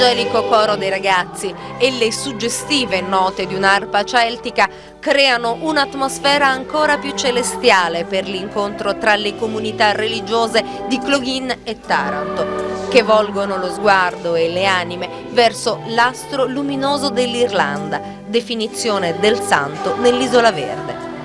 L'angelico coro dei ragazzi e le suggestive note di un'arpa celtica creano un'atmosfera ancora più celestiale per l'incontro tra le comunità religiose di Cloghin e Taranto, che volgono lo sguardo e le anime verso l'astro luminoso dell'Irlanda, definizione del santo nell'Isola Verde.